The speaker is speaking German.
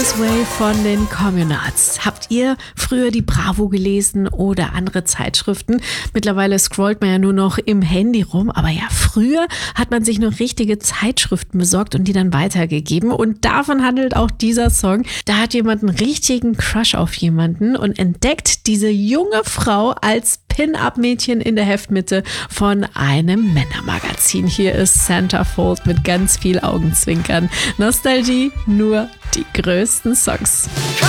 This Way von den Communards. Habt ihr früher die Bravo gelesen oder andere Zeitschriften? Mittlerweile scrollt man ja nur noch im Handy rum, aber ja, früher hat man sich noch richtige Zeitschriften besorgt und die dann weitergegeben. Und davon handelt auch dieser Song. Da hat jemand einen richtigen Crush auf jemanden und entdeckt diese junge Frau als Pin-Up-Mädchen in der Heftmitte von einem Männermagazin. Hier ist Centerfold mit ganz viel Augenzwinkern. Nostalgie, nur die größten Songs.